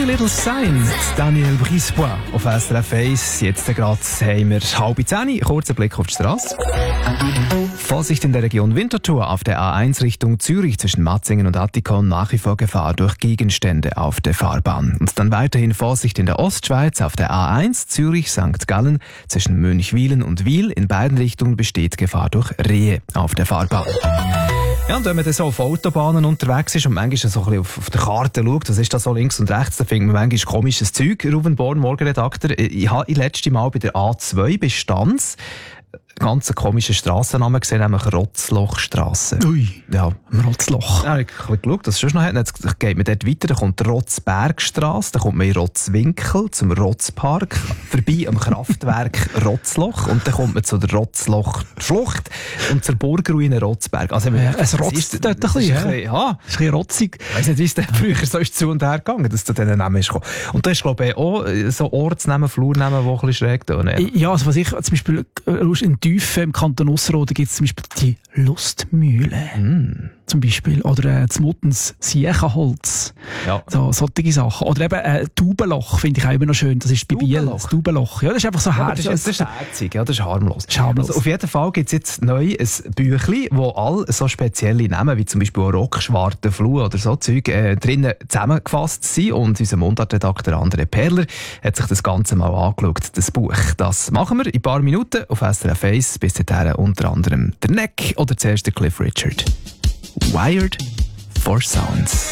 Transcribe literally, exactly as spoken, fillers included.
Every Little Sign, Daniel Brisebois auf S R F eins. Jetzt gerade haben wir halb zehn, kurzer Blick auf die Straße. Vorsicht in der Region Winterthur auf der A eins Richtung Zürich zwischen Matzingen und Attikon, nach wie vor Gefahr durch Gegenstände auf der Fahrbahn. Und dann weiterhin Vorsicht in der Ostschweiz auf der A eins Zürich Sankt Gallen zwischen Münchwilen und Wil. In beiden Richtungen besteht Gefahr durch Rehe auf der Fahrbahn. Ja, und wenn man dann so auf Autobahnen unterwegs ist und manchmal so ein bisschen auf, auf der Karte schaut, was ist da so links und rechts, da findet man manchmal komisches Zeug. Ruben Born, Morgenredakteur. Ich habe das letzte Mal bei der A zwei bei Stanz ganz einen komischen Strassennamen gesehen, nämlich Rotzlochstrasse. Ui, ja, Rotzloch. Ja, ich habe geschaut, dass es schon noch hat. Jetzt geht man dort weiter, dann kommt Rotzbergstrasse, dann kommt man in Rotzwinkel zum Rotzpark, vorbei am Kraftwerk Rotzloch und dann kommt man zu der Rotzlochschlucht und zur Burgruine Rotzberg. Also, ja, es rotzt dort ein bisschen, ja. Ja. Ist ein bisschen rotzig. Ich weiss nicht, wie es denn früher so ist zu und her gegangen, dass zu diesen Namen ist gekommen. Und da ist, glaube ich, auch so Ortsnamen, Flurnamen, die ein bisschen schräg tun. Ja, also was ich zum Beispiel in Tiefe im Kanton Ausserrhoden gibt es zum Beispiel die Lustmühle. Mm. Zum Beispiel. Oder äh, das Muttens Siechenholz. Ja. So, solche Sachen. Oder eben äh, Taubenloch finde ich auch immer noch schön. Das ist bei Biel. Das Taubenloch. Ja, das ist einfach so ja, herzig. Das ist herzig, ja, das ist harmlos. Das ist harmlos. Also auf jeden Fall gibt es jetzt neu ein Büchlein, wo all so spezielle Namen, wie zum Beispiel Rockschwarte Flur oder so Zeug, äh, drinnen zusammengefasst sind. Und unser Mundartredakteur André Perler hat sich das Ganze mal angeschaut, das Buch. Das machen wir in ein paar Minuten auf S R F eins. Bis dahin unter anderem der Neck oder zuerst der Cliff Richard. Wired for Sounds.